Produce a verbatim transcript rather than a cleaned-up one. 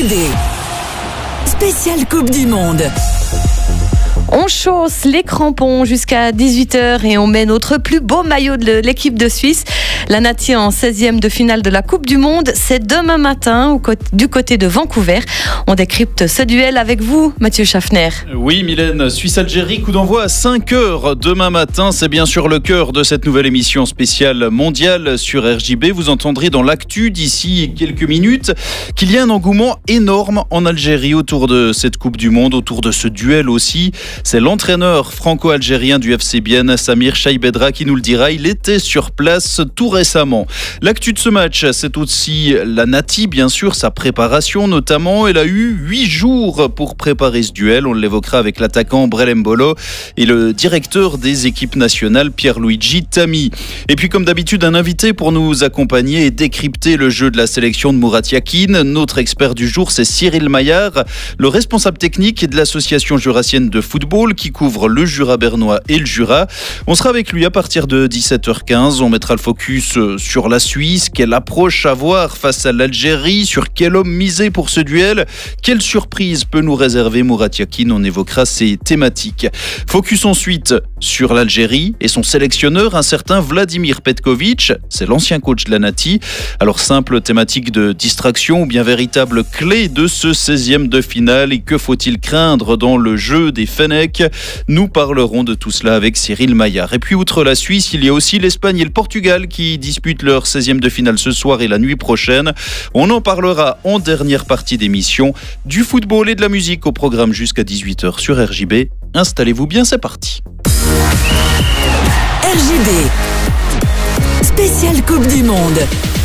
J B, spéciale Coupe du Monde. On chausse les crampons jusqu'à dix-huit heures et on met notre plus beau maillot de l'équipe de Suisse. La Nati en seizième de finale de la Coupe du Monde, c'est demain matin du côté de Vancouver. On décrypte ce duel avec vous, Mathieu Schaffner. Oui, Mylène, Suisse-Algérie, coup d'envoi à cinq heures demain matin. C'est bien sûr le cœur de cette nouvelle émission spéciale mondiale sur R J B. Vous entendrez dans l'actu d'ici quelques minutes qu'il y a un engouement énorme en Algérie autour de cette Coupe du Monde, autour de ce duel aussi. C'est l'entraîneur franco-algérien du F C Bienne, Samir Chaibedra, qui nous le dira. Il était sur place tout récemment. L'actu de ce match, c'est aussi la Nati, bien sûr, sa préparation notamment. Elle a eu huit jours pour préparer ce duel. On l'évoquera avec l'attaquant Brel Mbolo et le directeur des équipes nationales, Pierluigi Tami. Et puis, comme d'habitude, un invité pour nous accompagner et décrypter le jeu de la sélection de Murat Yakin. Notre expert du jour, c'est Cyril Maillard, le responsable technique de l'association jurassienne de football qui couvre le Jura bernois et le Jura. On sera avec lui à partir de dix-sept heures quinze. On mettra le focus sur la Suisse. Quelle approche avoir face à l'Algérie? Sur quel homme miser pour ce duel? Quelle surprise peut nous réserver Murat Yakin? On évoquera ces thématiques. Focus ensuite sur l'Algérie et son sélectionneur, un certain Vladimir Petkovic. C'est l'ancien coach de la Nati. Alors, simple thématique de distraction ou bien véritable clé de ce seizième de finale? Et que faut-il craindre dans le jeu des Fennecs? Nous parlerons de tout cela avec Cyril Maillard. Et puis, outre la Suisse, il y a aussi l'Espagne et le Portugal qui disputent leur seizième de finale ce soir et la nuit prochaine. On en parlera en dernière partie d'émission. Du football et de la musique au programme jusqu'à dix-huit heures sur R J B. Installez-vous bien, c'est parti. R J B, spéciale Coupe du Monde.